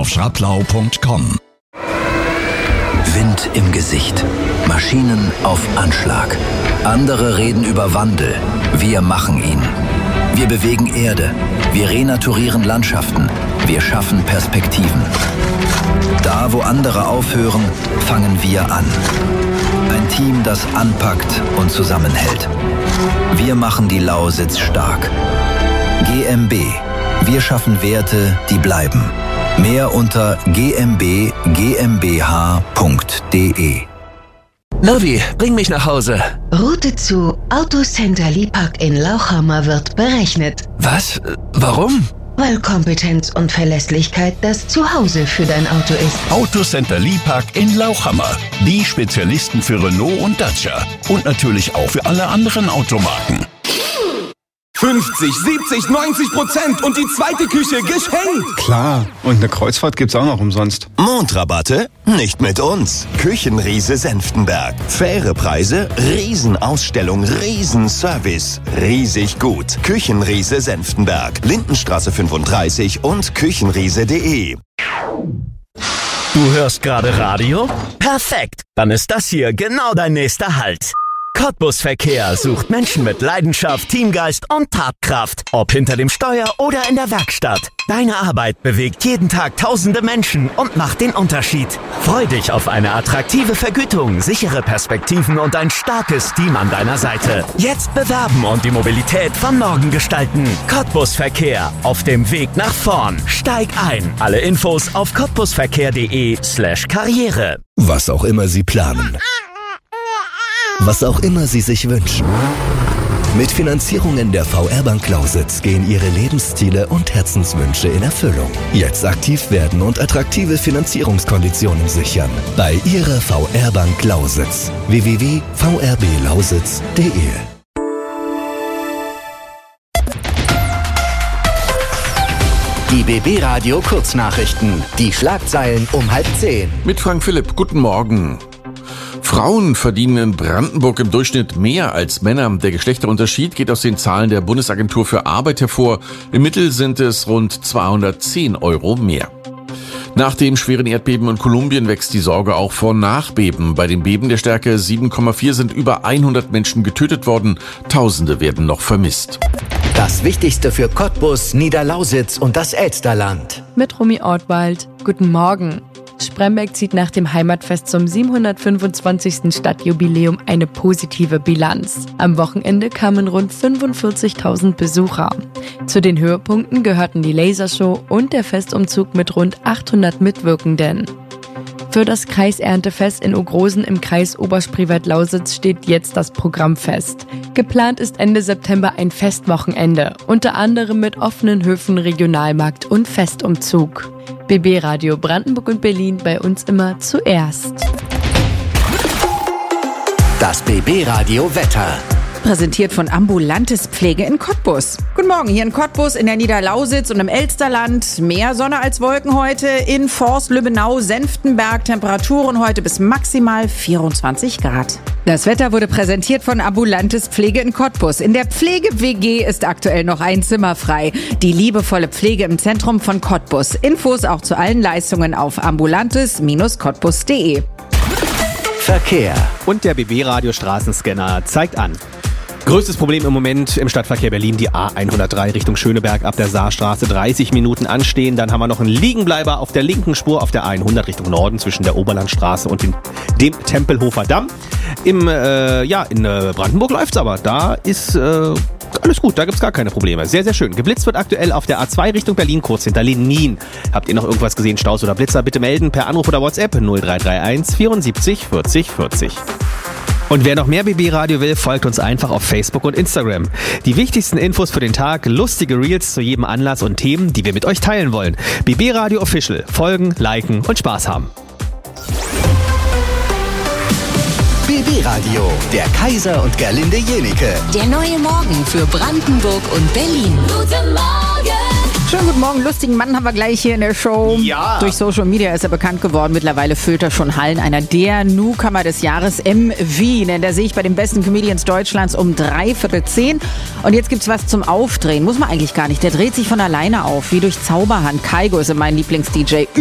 auf schraplau.com. Wind im Gesicht. Maschinen auf Anschlag. Andere reden über Wandel. Wir machen ihn. Wir bewegen Erde. Wir renaturieren Landschaften. Wir schaffen Perspektiven. Da, wo andere aufhören, fangen wir an. Ein Team, das anpackt und zusammenhält. Wir machen die Lausitz stark. GmbH. Wir schaffen Werte, die bleiben. Mehr unter gmbh.de. Navi, bring mich nach Hause. Route zu Autocenter Lipack in Lauchhammer wird berechnet. Was? Warum? Weil Kompetenz und Verlässlichkeit das Zuhause für dein Auto ist. Autocenter Lipack in Lauchhammer. Die Spezialisten für Renault und Dacia. Und natürlich auch für alle anderen Automarken. 50, 70, 90% und die zweite Küche geschenkt. Klar, und eine Kreuzfahrt gibt's auch noch umsonst. Mondrabatte? Nicht mit uns. Küchenriese Senftenberg. Faire Preise, Riesenausstellung, Riesenservice. Riesig gut. Küchenriese Senftenberg. Lindenstraße 35 und küchenriese.de. Du hörst gerade Radio? Perfekt! Dann ist das hier genau dein nächster Halt. Cottbus Verkehr sucht Menschen mit Leidenschaft, Teamgeist und Tatkraft. Ob hinter dem Steuer oder in der Werkstatt. Deine Arbeit bewegt jeden Tag tausende Menschen und macht den Unterschied. Freu dich auf eine attraktive Vergütung, sichere Perspektiven und ein starkes Team an deiner Seite. Jetzt bewerben und die Mobilität von morgen gestalten. Cottbus Verkehr. Auf dem Weg nach vorn. Steig ein. Alle Infos auf cottbusverkehr.de/Karriere. Was auch immer Sie planen. Was auch immer Sie sich wünschen. Mit Finanzierungen der VR-Bank Lausitz gehen Ihre Lebensziele und Herzenswünsche in Erfüllung. Jetzt aktiv werden und attraktive Finanzierungskonditionen sichern. Bei Ihrer VR-Bank Lausitz. www.vrblauSitz.de. Die BB Radio Kurznachrichten. Die Schlagzeilen um 9:30. Mit Frank Philipp. Guten Morgen. Frauen verdienen in Brandenburg im Durchschnitt mehr als Männer. Der Geschlechterunterschied geht aus den Zahlen der Bundesagentur für Arbeit hervor. Im Mittel sind es rund 210 € mehr. Nach dem schweren Erdbeben in Kolumbien wächst die Sorge auch vor Nachbeben. Bei den Beben der Stärke 7,4 sind über 100 Menschen getötet worden. Tausende werden noch vermisst. Das Wichtigste für Cottbus, Niederlausitz und das Elsterland. Mit Romy Ortwald. Guten Morgen. Spremberg zieht nach dem Heimatfest zum 725. Stadtjubiläum eine positive Bilanz. Am Wochenende kamen rund 45.000 Besucher. Zu den Höhepunkten gehörten die Lasershow und der Festumzug mit rund 800 Mitwirkenden. Für das Kreiserntefest in Ogrosen im Kreis Oberspreewald-Lausitz steht jetzt das Programm fest. Geplant ist Ende September ein Festwochenende, unter anderem mit offenen Höfen, Regionalmarkt und Festumzug. BB Radio Brandenburg und Berlin, bei uns immer zuerst. Das BB Radio Wetter. Präsentiert von Ambulantes Pflege in Cottbus. Guten Morgen, hier in Cottbus, in der Niederlausitz und im Elsterland. Mehr Sonne als Wolken heute. In Forst, Lübbenau, Senftenberg. Temperaturen heute bis maximal 24 Grad. Das Wetter wurde präsentiert von Ambulantes Pflege in Cottbus. In der Pflege-WG ist aktuell noch ein Zimmer frei. Die liebevolle Pflege im Zentrum von Cottbus. Infos auch zu allen Leistungen auf ambulantes-cottbus.de. Verkehr. Und der BB-Radio Straßenscanner zeigt an. Größtes Problem im Moment im Stadtverkehr Berlin, die A103 Richtung Schöneberg ab der Saarstraße, 30 Minuten anstehen. Dann haben wir noch einen Liegenbleiber auf der linken Spur auf der A100 Richtung Norden zwischen der Oberlandstraße und dem Tempelhofer Damm. In Brandenburg läuft's aber. Da ist alles gut, da gibt's gar keine Probleme. Sehr, sehr schön. Geblitzt wird aktuell auf der A2 Richtung Berlin, kurz hinter Lenin. Habt ihr noch irgendwas gesehen, Staus oder Blitzer? Bitte melden per Anruf oder WhatsApp 0331 74 40 40. Und wer noch mehr BB-Radio will, folgt uns einfach auf Facebook und Instagram. Die wichtigsten Infos für den Tag, lustige Reels zu jedem Anlass und Themen, die wir mit euch teilen wollen. BB-Radio Official. Folgen, liken und Spaß haben. BB-Radio, der Kaiser und Gerlinde Jenike. Der neue Morgen für Brandenburg und Berlin. Guten Morgen! Schönen guten Morgen, lustigen Mann haben wir gleich hier in der Show. Ja. Durch Social Media ist er bekannt geworden. Mittlerweile füllt er schon Hallen. Einer der Newcomer des Jahres, MV. Denn da sehe ich bei den besten Comedians Deutschlands um 9:45. Und jetzt gibt's was zum Aufdrehen. Muss man eigentlich gar nicht. Der dreht sich von alleine auf, wie durch Zauberhand. Kaigo ist mein Lieblings-DJ.